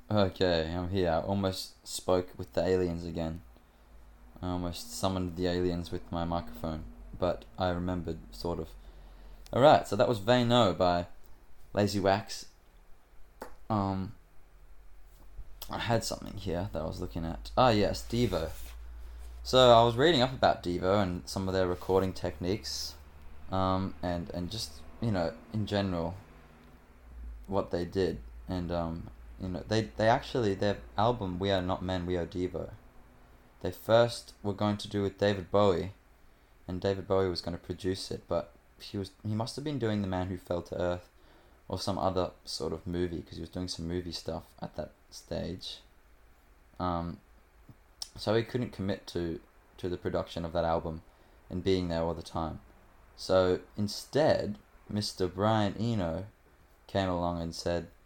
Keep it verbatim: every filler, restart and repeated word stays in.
Okay, I'm here. I almost spoke with the aliens again. I almost summoned the aliens with my microphone, but I remembered, sort of. Alright, so that was Vano by Lazy Wax. Um, I had something here that I was looking at. Ah, yes, Devo. So I was reading up about Devo and some of their recording techniques, um, and and just you know in general what they did, and um, you know they they actually their album We Are Not Men, We Are Devo. They first were going to do with David Bowie, and David Bowie was going to produce it, but he was he must have been doing The Man Who Fell to Earth or some other sort of movie because he was doing some movie stuff at that stage. Um, so he couldn't commit to to the production of that album and being there all the time. So instead, Mister Brian Eno came along and said,